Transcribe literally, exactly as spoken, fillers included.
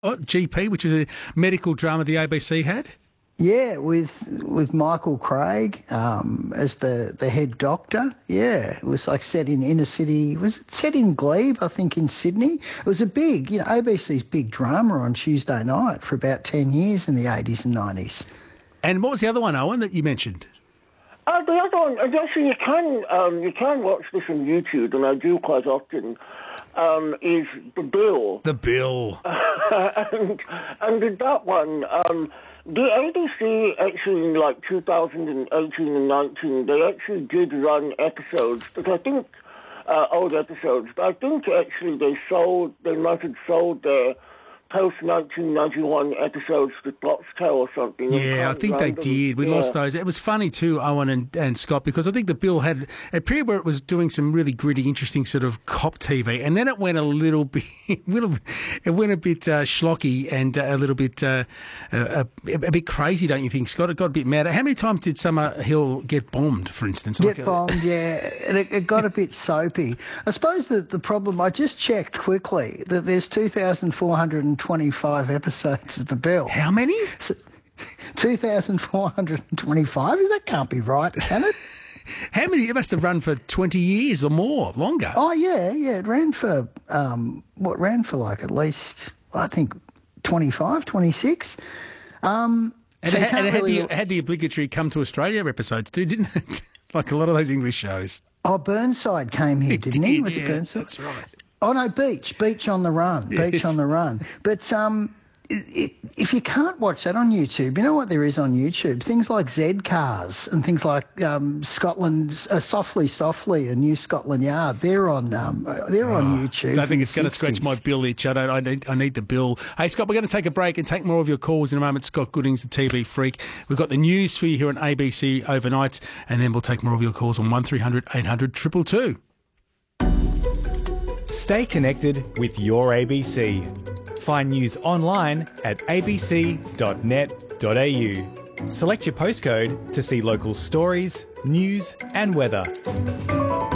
Oh, G P, which was a medical drama the A B C had? Yeah, with with Michael Craig um, as the, the head doctor. Yeah, it was like set in inner city. Was it set in Glebe, I think, in Sydney? It was a big, you know, A B C's big drama on Tuesday night for about ten years in the eighties and nineties. And what was the other one, Owen, that you mentioned? Uh, the other one, actually, you can um, you can watch this on YouTube, and I do quite often. Um, is The Bill. The Bill. and and in that one, um, the A B C actually in like two thousand eighteen and nineteen, they actually did run episodes, but I think uh, old episodes. But I think actually they sold, they might have sold their post nineteen ninety-one episodes to Foxtel or something. Yeah, I think they them. did. We yeah. lost those. It was funny too, Owen and, and Scott, because I think The Bill had a period where it was doing some really gritty, interesting sort of cop T V, and then it went a little bit, little, it went a bit uh, schlocky and uh, a little bit, uh, a, a, a bit crazy, don't you think, Scott? It got a bit mad. How many times did Summer Hill get bombed, for instance? Get like bombed, a... yeah. And it, it got a bit soapy. I suppose that the problem, I just checked quickly that there's two thousand four hundred twenty-five episodes of The Bill. How many? So, two thousand four hundred twenty-five? That can't be right, can it? How many? It must have run for twenty years or more, longer. Oh, yeah, yeah. It ran for, um, what, ran for like at least, I think, twenty-five, twenty-six. Um, and so it, had, and it, really... had the, it had the obligatory Come to Australia episodes too, didn't it? Like a lot of those English shows. Oh, Burnside came here, it didn't did, he? Was yeah, it Burnside? That's right. Oh, no, Beach. Beach on the Run. Yes. Beach on the Run. But um, it, it, if you can't watch that on YouTube, you know what there is on YouTube? Things like Z Cars and things like um, Scotland, uh, Softly Softly and New Scotland Yard. They're on um, they're oh, on YouTube. I think it's going to scratch my bill itch. I, don't, I, need, I need the bill. Hey, Scott, we're going to take a break and take more of your calls in a moment. Scott Goodings, the T V freak. We've got the news for you here on A B C Overnight, and then we'll take more of your calls on one three hundred eight hundred two two two. Stay connected with your A B C. Find news online at a b c dot net dot a u. Select your postcode to see local stories, news and weather.